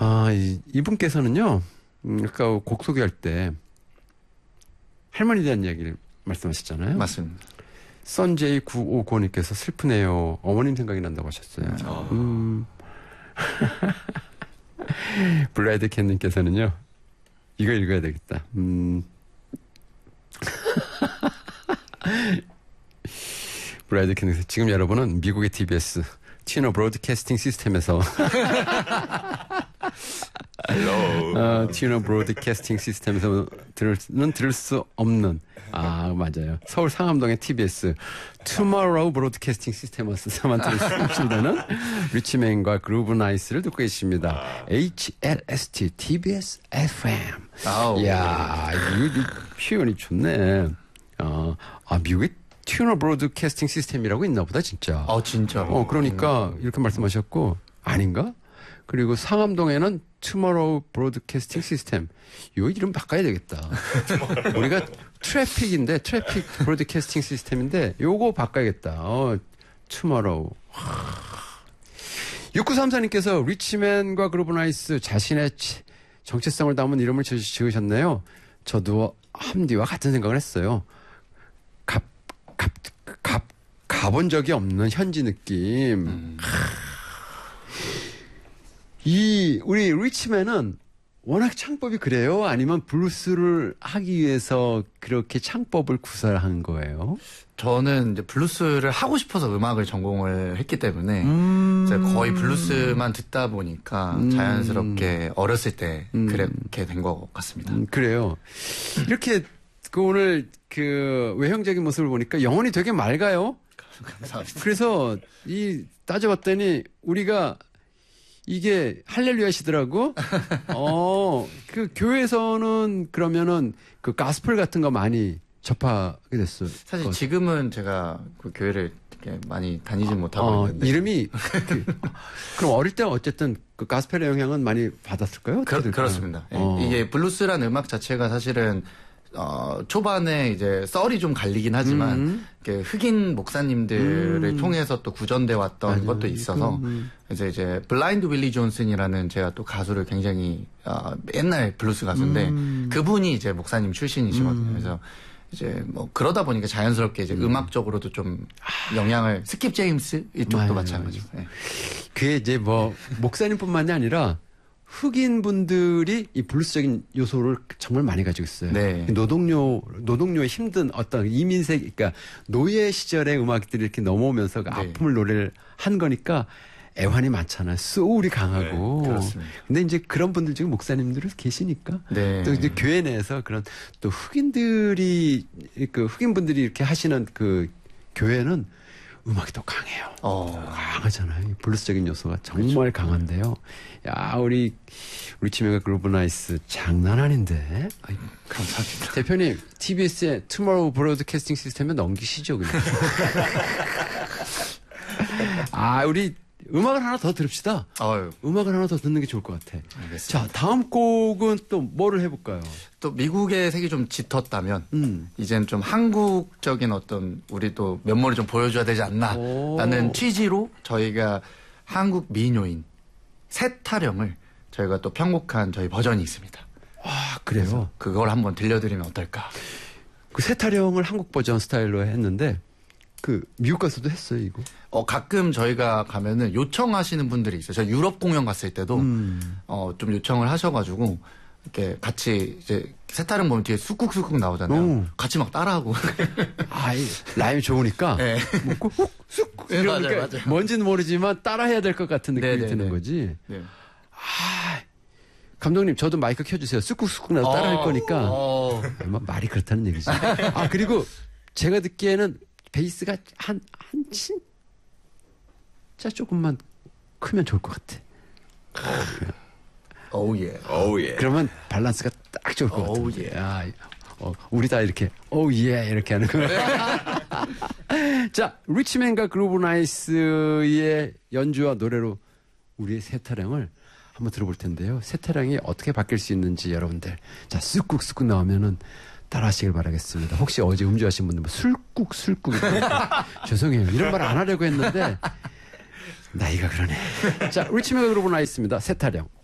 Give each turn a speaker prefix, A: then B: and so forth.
A: 이분께서는요, 아까 곡 소개할 때 할머니에 대한 이야기를 말씀하셨잖아요.
B: 맞습니다.
A: 선제이 9595님께서 슬프네요. 어머님 생각이 난다고 하셨어요. 블라이드 캔님께서는요, 이거 읽어야 되겠다. 브라이드 캔님께서 지금 여러분은 미국의 TBS 튜너 브로드캐스팅 시스템에서 튜너 브로드캐스팅 시스템에서 들을 수 없는 맞아요. 서울 상암동의 TBS 투모로우 브로드캐스팅 시스템에서만 들을 수 없다는 리치맨과 그루브 나이스를 듣고 계십니다. HLST TBS FM. 이야, 이거 표현이 좋네. 미국의 튜너 브로드캐스팅 시스템이라고 있나 보다, 진짜.
B: 진짜.
A: 그러니까 이렇게 말씀하셨고, 아닌가? 그리고 상암동에는 투모로우 브로드캐스팅 시스템. 요 이름 바꿔야 되겠다. 우리가 트래픽인데, 트래픽 브로드캐스팅 시스템인데, 요거 바꿔야겠다. 투모로우. 6934님께서 리치맨과 그루브 나이스 자신의 정체성을 담은 이름을 지으셨네요. 저도 함디와 같은 생각을 했어요. 가본 적이 없는 현지 느낌. 우리 리치맨은 워낙 창법이 그래요? 아니면 블루스를 하기 위해서 그렇게 창법을 구사한 거예요?
B: 저는 이제 블루스를 하고 싶어서 음악을 전공을 했기 때문에 제가 거의 블루스만 듣다 보니까 자연스럽게 어렸을 때 그렇게 된 것 같습니다.
A: 그래요. 이렇게 오늘 외형적인 모습을 보니까 영혼이 되게 맑아요.
B: 감사합니다.
A: 그래서 따져봤더니 우리가 이게 할렐루야시더라고. 교회에서는 그러면은 가스펠 같은 거 많이 접하게 됐어요.
B: 사실 지금은 제가 그 교회를 이렇게 많이 다니진 못하고 있는데.
A: 이름이 그럼 어릴 때 어쨌든 가스펠의 영향은 많이 받았을까요?
B: 그렇습니다. 이게 블루스라는 음악 자체가 사실은 초반에 이제 썰이 좀 갈리긴 하지만 흑인 목사님들을 통해서 또 구전돼 왔던 것도 있어서 이제 블라인드 윌리 존슨이라는 제가 또 가수를 굉장히 옛날 블루스 가수인데 그분이 이제 목사님 출신이시거든요. 그래서 이제 그러다 보니까 자연스럽게 이제 음악적으로도 좀 영향을 스킵 제임스 이쪽도 마찬가지고. 네.
A: 그게 이제 목사님뿐만이 아니라 흑인 분들이 이 블루스적인 요소를 정말 많이 가지고 있어요.
B: 네.
A: 노동요의 힘든 어떤 이민색, 그러니까 노예 시절의 음악들이 이렇게 넘어오면서 아픔을 노래를 한 거니까 애환이 많잖아요. 소울이 강하고.
B: 네, 그렇습니다.
A: 근데 이제 그런 분들 중에 목사님들이 계시니까.
B: 네.
A: 또 이제 교회 내에서 그런 또 흑인분들이 이렇게 하시는 교회는 음악이 더 강해요. 강하잖아요. 블루스적인 요소가 정말 강한데요. 야, 우리 리치맨과 그루브 나이스 장난 아닌데.
B: 감사합니다.
A: 대표님, TBS의 투모로우 브로드캐스팅 시스템에 넘기시죠, 그냥. 우리 음악을 하나 더 들읍시다. 음악을 하나 더 듣는 게 좋을 것 같아.
B: 알겠습니다.
A: 자, 다음 곡은 또 뭐를 해볼까요?
B: 또 미국의 색이 좀 짙었다면 이젠 좀 한국적인 어떤 우리 또 면모를 좀 보여줘야 되지 않나 라는 취지로 저희가 한국 미녀인 세타령을 저희가 또 편곡한 저희 버전이 있습니다.
A: 그래요?
B: 그걸 한번 들려드리면 어떨까?
A: 그 세타령을 한국 버전 스타일로 했는데 미국 가서도 했어요, 이거?
B: 가끔 저희가 가면은 요청하시는 분들이 있어요. 제가 유럽 공연 갔을 때도 좀 요청을 하셔가지고 이렇게 같이 이제 세타령 보면 뒤에 쑥국쑥국 나오잖아요. 같이 막 따라하고.
A: 라임이 좋으니까.
B: 네.
A: 먹고 훅 쑥.
B: 네, 맞아요.
A: 뭔지는 모르지만 따라해야 될 것 같은 느낌이 드는 거지.
B: 네.
A: 감독님, 저도 마이크 켜주세요. 쑥국쑥국 나서 따라할 거니까. 말이 그렇다는 얘기지. 그리고 제가 듣기에는 베이스가 진짜 조금만 크면 좋을 것 같아. 그러면 밸런스가 딱 좋을 것 같아. 우리 다 이렇게 이렇게 하는 거야. 자, 리치맨과 그루브 나이스의 연주와 노래로 우리의 세타령을 한번 들어볼 텐데요. 세타령이 어떻게 바뀔 수 있는지 여러분들 쑥국쑥국 나오면은 따라하시길 바라겠습니다. 혹시 어제 음주하신 분들 술국 죄송해요. 이런 말 안 하려고 했는데 나이가 그러네. 자, 리치맨과 그루브 나이스입니다. 세타령.